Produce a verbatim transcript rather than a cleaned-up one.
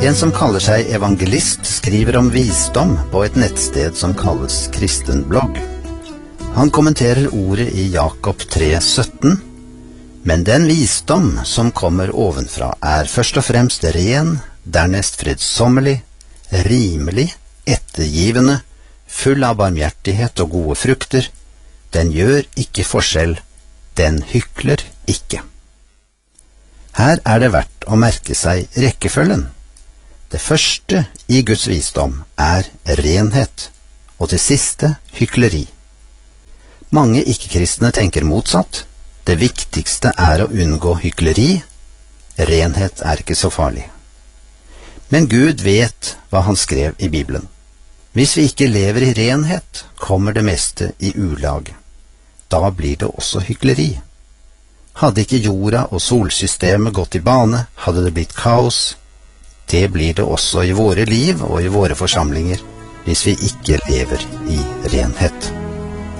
En som kaller seg evangelist skriver om visdom på et nettsted som kalles Kristenblogg. Han kommenterer ordet i Jakob tre sytten. Men den visdom som kommer ovenfra er først og fremst ren, dernest fredsommelig, rimelig, ettergivende, full av barmhjertighet og gode frukter. Den gjør ikke forskjell, den hykler ikke. Her er det verdt å merke seg rekkefølgen. Det første i Guds visdom er renhet, og det siste hykleri. Mange ikke-kristne tenker motsatt. Det viktigste er å unngå hykleri. Renhet er ikke så farlig. Men Gud vet hva han skrev i Bibelen. Hvis vi ikke lever i renhet, kommer det meste i ulag. Da blir det også hykleri. Hadde ikke jorda og solsystemet gått i bane, hadde det blitt kaos. Det blir det også i våre liv og i våre forsamlinger, hvis vi ikke lever i renhet.